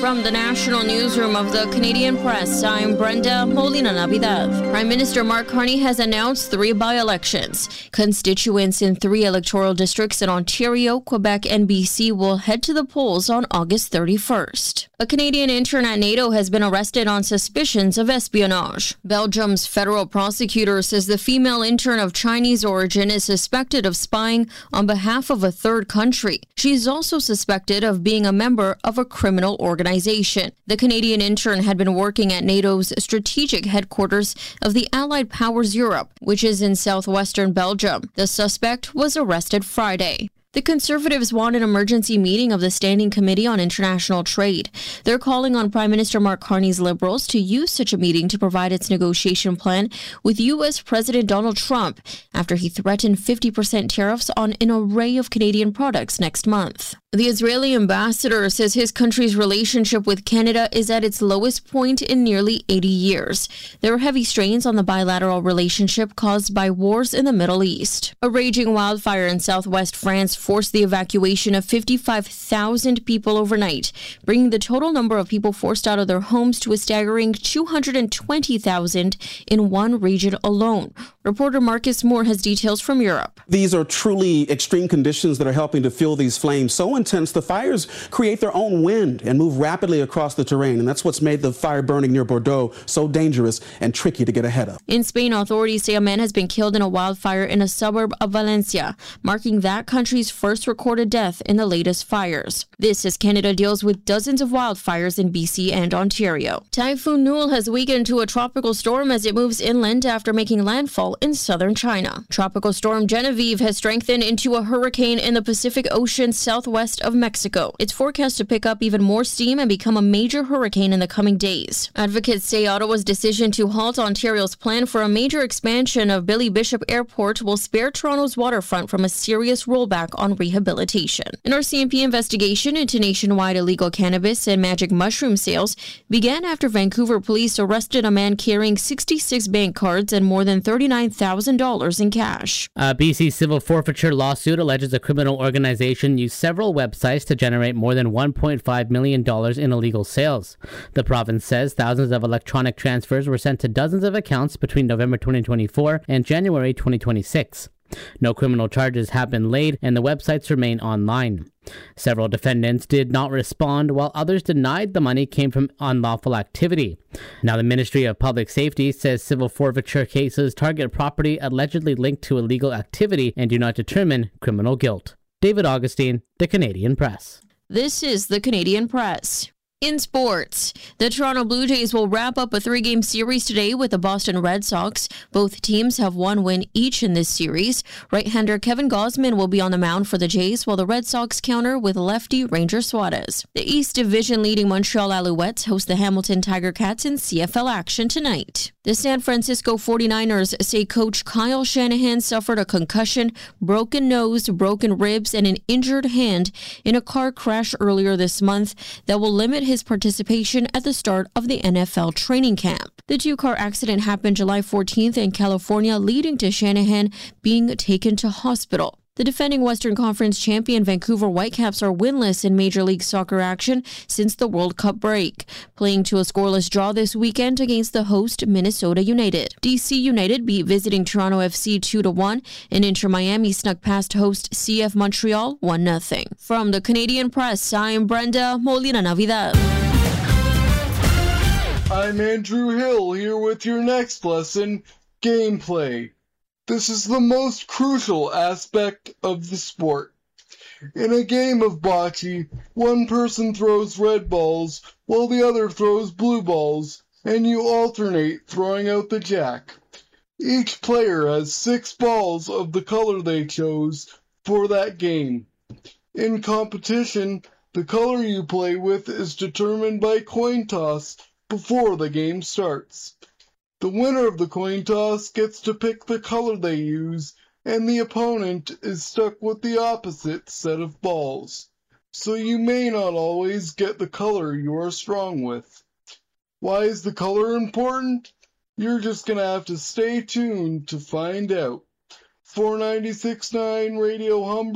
From the national newsroom of the Canadian Press, I'm Brenda Molina Navidad. Prime Minister Mark Carney has announced 3 by-elections. Constituents in 3 electoral districts in Ontario, Quebec, and BC will head to the polls on August 31st. A Canadian intern at NATO has been arrested on suspicions of espionage. Belgium's federal prosecutor says the female intern of Chinese origin is suspected of spying on behalf of a third country. She is also suspected of being a member of a criminal organization. The Canadian intern had been working at NATO's strategic headquarters of the Allied Powers Europe, which is in southwestern Belgium. The suspect was arrested Friday. The Conservatives want an emergency meeting of the Standing Committee on International Trade. They're calling on Prime Minister Mark Carney's Liberals to use such a meeting to provide its negotiation plan with U.S. President Donald Trump after he threatened 50% tariffs on an array of Canadian products next month. The Israeli ambassador says his country's relationship with Canada is at its lowest point in nearly 80 years. There are heavy strains on the bilateral relationship caused by wars in the Middle East. A raging wildfire in southwest France forced the evacuation of 55,000 people overnight, bringing the total number of people forced out of their homes to a staggering 220,000 in one region alone. Reporter Marcus Moore has details from Europe. These are truly extreme conditions that are helping to fuel these flames so intense the fires create their own wind and move rapidly across the terrain, and that's what's made the fire burning near Bordeaux so dangerous and tricky to get ahead of. In Spain, authorities say a man has been killed in a wildfire in a suburb of Valencia, marking that country's first recorded death in the latest fires. This as Canada deals with dozens of wildfires in BC and Ontario. Typhoon Nul has weakened to a tropical storm as it moves inland after making landfall in southern China. Tropical storm Genevieve has strengthened into a hurricane in the Pacific Ocean southwest of Mexico. It's forecast to pick up even more steam and become a major hurricane in the coming days. Advocates say Ottawa's decision to halt Ontario's plan for a major expansion of Billy Bishop Airport will spare Toronto's waterfront from a serious rollback on rehabilitation. An RCMP investigation into nationwide illegal cannabis and magic mushroom sales began after Vancouver police arrested a man carrying 66 bank cards and more than $39,000 in cash. A BC civil forfeiture lawsuit alleges a criminal organization used several websites to generate more than $1.5 million in illegal sales. The province says thousands of electronic transfers were sent to dozens of accounts between November 2024 and January 2026. No criminal charges have been laid, and the websites remain online. Several defendants did not respond, while others denied the money came from unlawful activity. Now, the Ministry of Public Safety says civil forfeiture cases target property allegedly linked to illegal activity and do not determine criminal guilt. David Augustine, The Canadian Press. This is The Canadian Press. In sports, the Toronto Blue Jays will wrap up a 3-game series today with the Boston Red Sox. Both teams have 1 win each in this series. Right-hander Kevin Gausman will be on the mound for the Jays, while the Red Sox counter with lefty Ranger Suarez. The East Division leading Montreal Alouettes host the Hamilton Tiger Cats in CFL action tonight. The San Francisco 49ers say coach Kyle Shanahan suffered a concussion, broken nose, broken ribs, and an injured hand in a car crash earlier this month that will limit his participation at the start of the NFL training camp. The 2-car accident happened July 14th in California, leading to Shanahan being taken to hospital. The defending Western Conference champion Vancouver Whitecaps are winless in Major League Soccer action since the World Cup break, playing to a scoreless draw this weekend against the host Minnesota United. DC United beat visiting Toronto FC 2-1, and Inter Miami snuck past host CF Montreal 1-0. From the Canadian Press, I'm Brenda Molina Navidad. I'm Andrew Hill here with your next lesson, gameplay. This is the most crucial aspect of the sport. In a game of bocce, one person throws red balls while the other throws blue balls, and you alternate throwing out the jack. Each player has 6 balls of the color they chose for that game. In competition, the color you play with is determined by coin toss before the game starts. The winner of the coin toss gets to pick the color they use, and the opponent is stuck with the opposite set of balls. So you may not always get the color you are strong with. Why is the color important? You're just gonna have to stay tuned to find out. 496.9 Radio Humber.